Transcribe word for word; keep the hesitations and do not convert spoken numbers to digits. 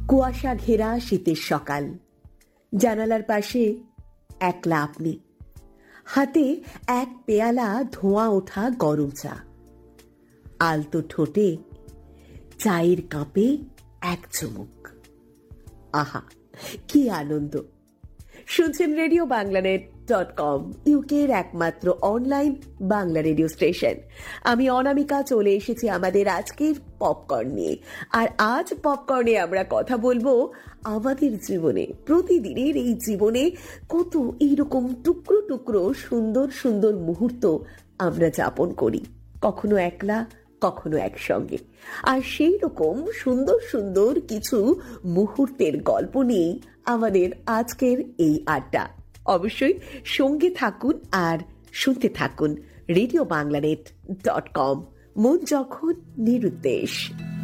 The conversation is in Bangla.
কুয়াশা ঘেরা শীতের সকাল, জানালার পাশে একলা আপনি, হাতে এক পেয়ালা ধোঁয়া ওঠা গরম চা, আলতো ঠোঁটে চায়ের কাপে এক চুমুক। আহা, কি আনন্দ! শুনছেন রেডিও বাংলানেট ডট কম, ইউকের একমাত্র অনলাইন বাংলা রেডিও স্টেশন। আমি অনামিকা চলে এসেছি আমাদের আজকের পপকর্ন নিয়ে। আর আজ পপকর্নে আমরা কথা বলবো আমাদের জীবনে, প্রতিদিনের এই জীবনে কত এইরকম টুকরো টুকরো সুন্দর সুন্দর মুহূর্ত আমরা যাপন করি, কখনো একলা, কখনো একসঙ্গে। আর সেই রকম সুন্দর সুন্দর কিছু মুহূর্তের গল্প নিয়েই আমাদের আজকের এই আড্ডা। অবশ্যই সঙ্গে থাকুন আর শুনতে থাকুন রেডিও বাংলানেট ডট কম, মন যখন নিরুদ্দেশ।